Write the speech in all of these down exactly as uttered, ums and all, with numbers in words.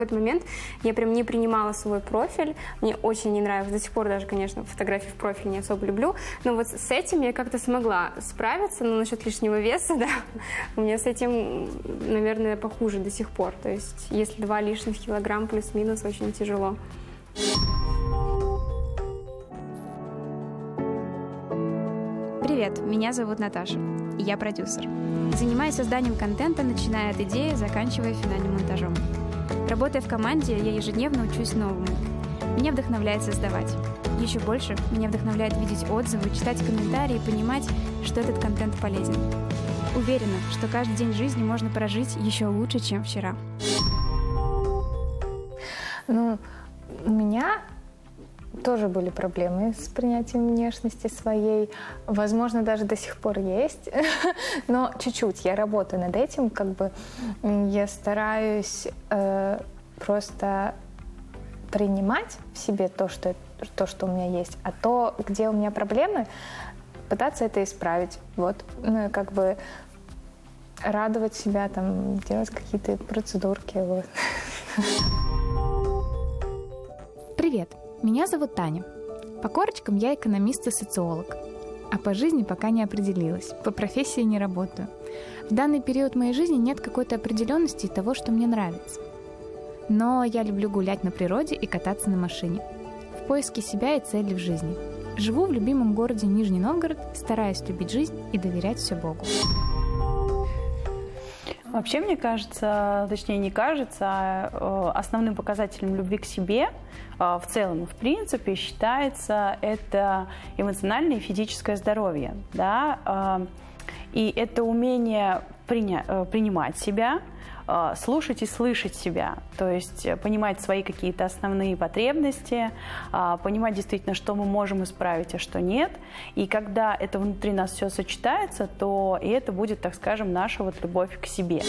В этот момент я прям не принимала свой профиль, мне очень не нравилось, до сих пор даже, конечно, фотографии в профиль не особо люблю, но вот с этим я как-то смогла справиться, но насчет лишнего веса, да, у меня с этим, наверное, похуже до сих пор, то есть если два лишних килограмм плюс-минус, очень тяжело. Привет, меня зовут Наташа, и я продюсер. Занимаюсь созданием контента, начиная от идеи, заканчивая финальным монтажом. Работая в команде, я ежедневно учусь новому. Меня вдохновляет создавать. Еще больше меня вдохновляет видеть отзывы, читать комментарии и понимать, что этот контент полезен. Уверена, что каждый день жизни можно прожить еще лучше, чем вчера. Ну, у меня тоже были проблемы с принятием внешности своей. Возможно, даже до сих пор есть. Но чуть-чуть я работаю над этим. Как бы я стараюсь э, просто принимать в себе то что, то, что у меня есть. А то, где у меня проблемы, пытаться это исправить. Вот. Ну, как бы радовать себя, там, делать какие-то процедурки. Вот. Привет. Меня зовут Таня. По корочкам я экономист и социолог. А по жизни пока не определилась. По профессии не работаю. В данный период моей жизни нет какой-то определенности того, что мне нравится. Но я люблю гулять на природе и кататься на машине. В поиске себя и цели в жизни. Живу в любимом городе Нижний Новгород, стараюсь любить жизнь и доверять все Богу. Вообще, мне кажется, точнее не кажется, а основным показателем любви к себе в целом, в принципе, считается это эмоциональное и физическое здоровье. Да? И это умение приня- принимать себя, слушать и слышать себя, то есть понимать свои какие-то основные потребности, понимать действительно, что мы можем исправить, а что нет. И когда это внутри нас все сочетается, то и это будет, так скажем, наша вот любовь к себе.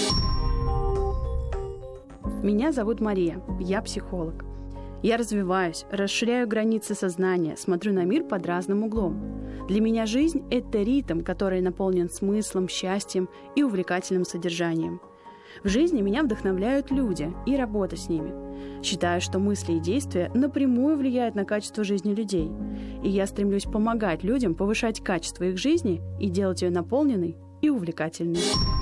Меня зовут Мария, я психолог. Я развиваюсь, расширяю границы сознания, смотрю на мир под разным углом. Для меня жизнь – это ритм, который наполнен смыслом, счастьем и увлекательным содержанием. В жизни меня вдохновляют люди и работа с ними. Считаю, что мысли и действия напрямую влияют на качество жизни людей. И я стремлюсь помогать людям повышать качество их жизни и делать ее наполненной и увлекательной.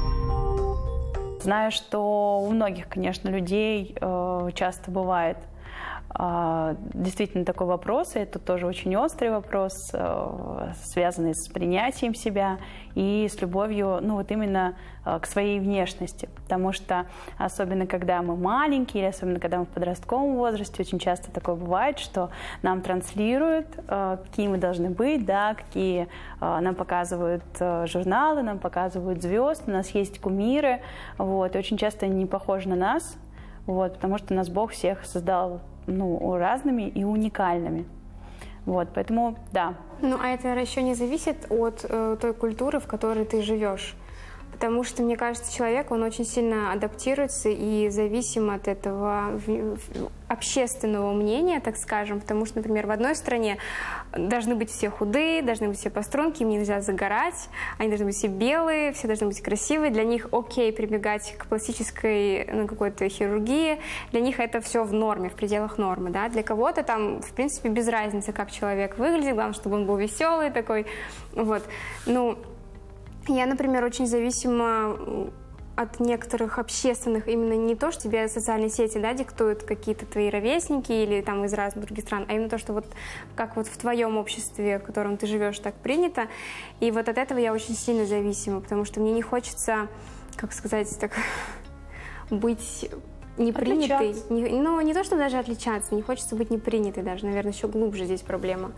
Знаю, что у многих, конечно, людей э, часто бывает э, действительно такой вопрос, и это тоже очень острый вопрос, э, связанный с принятием себя и с любовью, ну вот именно э, к своей внешности. Потому что особенно когда мы маленькие, или особенно когда мы в подростковом возрасте, очень часто такое бывает, что нам транслируют, э, какие мы должны быть, да, какие э, нам показывают э, журналы, нам показывают звезд, у нас есть кумиры, вот, и очень часто они не похожи на нас, вот, потому что нас Бог всех создал, ну, разными и уникальными. Вот, поэтому, да. Ну, а это еще не зависит от э, той культуры, в которой ты живешь. Потому что, мне кажется, человек, он очень сильно адаптируется и зависим от этого общественного мнения, так скажем. Потому что, например, в одной стране должны быть все худые, должны быть все по струнке, им нельзя загорать, они должны быть все белые, все должны быть красивые. Для них окей прибегать к пластической, ну, какой-то хирургии. Для них это все в норме, в пределах нормы. Да? Для кого-то там, в принципе, без разницы, как человек выглядит. Главное, чтобы он был веселый такой. Вот. Ну, я, например, очень зависима от некоторых общественных, именно не то, что тебе социальные сети, да, диктуют какие-то твои ровесники или там из разных других стран, а именно то, что вот как вот в твоем обществе, в котором ты живешь, так принято. И вот от этого я очень сильно зависима, потому что мне не хочется, как сказать, так быть непринятой. Не, ну, не то, что даже отличаться, не хочется быть непринятой даже, наверное, еще глубже здесь проблема.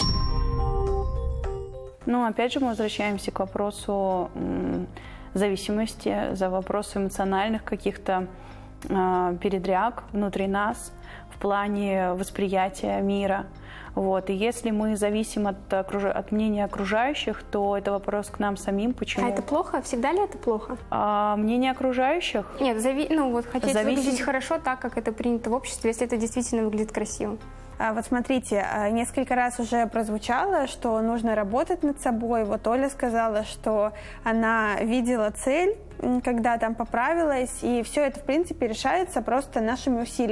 Ну, опять же, мы возвращаемся к вопросу м, зависимости, за вопросу эмоциональных каких-то э, передряг внутри нас в плане восприятия мира. Вот. И если мы зависим от, окруж... от мнения окружающих, то это вопрос к нам самим. Почему? А это плохо? Всегда ли это плохо? А, мнение окружающих? Нет, зави... ну вот хотеть Зависит... выглядеть хорошо так, как это принято в обществе, если это действительно выглядит красиво. Вот смотрите, несколько раз уже прозвучало, что нужно работать над собой. Вот Оля сказала, что она видела цель, когда там поправилась, и все это, в принципе, решается просто нашими усилиями.